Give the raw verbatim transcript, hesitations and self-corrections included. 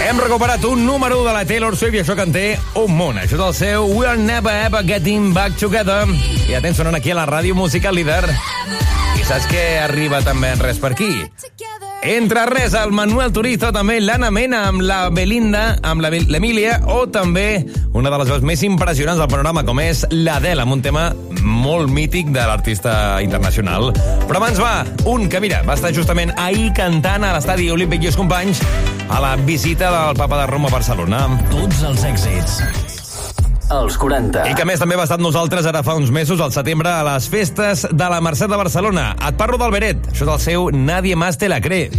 Hem recuperat un número de la Taylor Swift i això que en té un munt. Això és el seu We're Never Ever Getting Back Together. I ja tens sonant aquí a la ràdio musical líder. I saps què arriba també en res per aquí? Entre res, el Manuel Turizo, també l'Anna Mena amb la Belinda, amb la l'Emília, o també una de les veus més impressionants del panorama, com és l'Adele, amb un tema molt mític de l'artista internacional. Però abans va, un que, mira, va estar justament ahir cantant a l'estadi Olímpic i els companys a la visita del Papa de Roma a Barcelona. Tots els èxits. Els quaranta. I que més també va estar amb nosaltres ara fa uns mesos, al setembre, a les festes de la Mercè de Barcelona. Et parlo del Beret. Això és el seu Nadie Más Te La Cree.